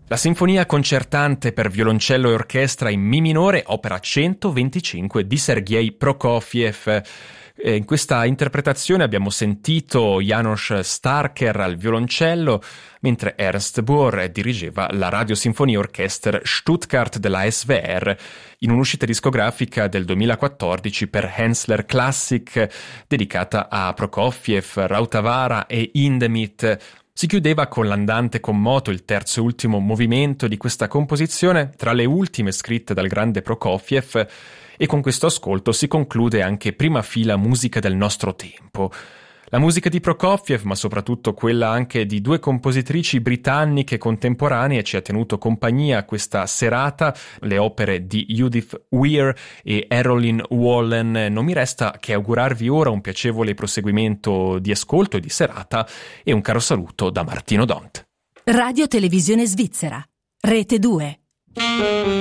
La sinfonia concertante per violoncello e orchestra in Mi minore, opera 125 di Sergei Prokofiev. In questa interpretazione abbiamo sentito János Starker al violoncello, mentre Ernst Bohr dirigeva la Radiosinfonieorchester Stuttgart della SWR in un'uscita discografica del 2014 per Hensler Classic dedicata a Prokofiev, Rautavaara e Hindemith. Si chiudeva con l'andante con moto, il terzo e ultimo movimento di questa composizione, tra le ultime scritte dal grande Prokofiev, e con questo ascolto si conclude anche Prima fila musica del nostro tempo. La musica di Prokofiev, ma soprattutto quella anche di due compositrici britanniche contemporanee, ci ha tenuto compagnia questa serata, le opere di Judith Weir e Errolyn Wallen. Non mi resta che augurarvi ora un piacevole proseguimento di ascolto e di serata e un caro saluto da Martino Dont. Radio Televisione Svizzera, Rete 2.